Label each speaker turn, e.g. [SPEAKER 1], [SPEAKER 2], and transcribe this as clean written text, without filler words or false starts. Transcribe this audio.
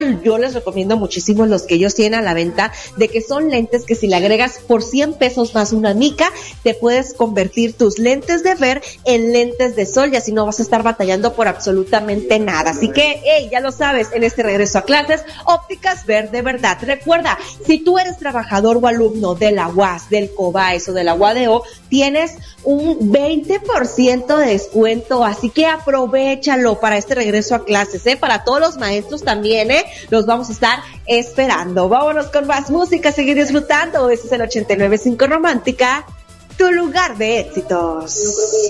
[SPEAKER 1] yo les recomiendo muchísimo los que ellos tienen a la venta, de que son lentes que si le agregas por 100 pesos más una mica, te puedes convertir tus lentes de ver en lentes de sol y así no vas a estar batallando por absolutamente nada. Así que, ya lo sabes, en este regreso a clases, Ópticas Ver de verdad. Recuerda, si tú eres trabajador o alumno de la UAS, del COBAES o de la UADO, tienes un 20% de descuento, así que aprovéchalo para este regreso a clases, para todos los maestros también, los vamos a estar esperando. Vámonos con más música, seguir disfrutando. Este es el 89.5 Romántica, tu lugar de éxitos.